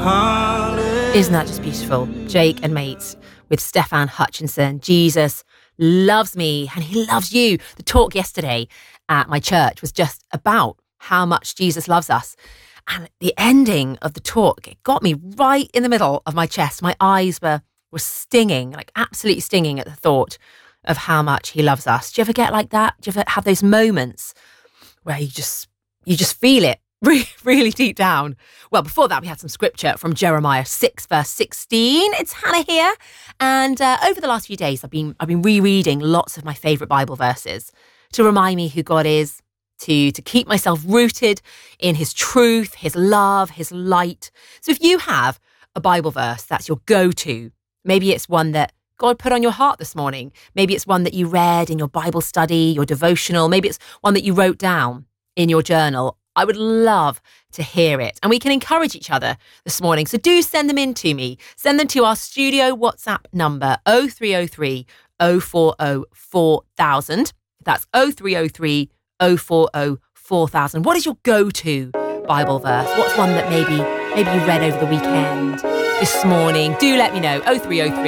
Isn't that just beautiful? Jake and Mates with Stefan Hutchinson. Jesus loves me and he loves you. The talk yesterday at my church was just about how much Jesus loves us. And the ending of the talk, it got me right in the middle of my chest. My eyes were stinging, like absolutely stinging at the thought of how much he loves us. Do you ever get like that? Do you ever have those moments where you just feel it really, really deep down? Well, before that, we had some scripture from Jeremiah 6, verse 16. It's Hannah here. And over the last few days, I've been rereading lots of my favourite Bible verses to remind me who God is, to keep myself rooted in his truth, his love, his light. So if you have a Bible verse that's your go-to, maybe it's one that God put on your heart this morning. Maybe it's one that you read in your Bible study, your devotional. Maybe it's one that you wrote down in your journal. I would love to hear it. And we can encourage each other this morning. So do send them in to me. Send them to our studio WhatsApp number 0303 040 4000. That's 0303 040 4000. What is your go-to Bible verse? What's one that maybe you read over the weekend, this morning? Do let me know. 0303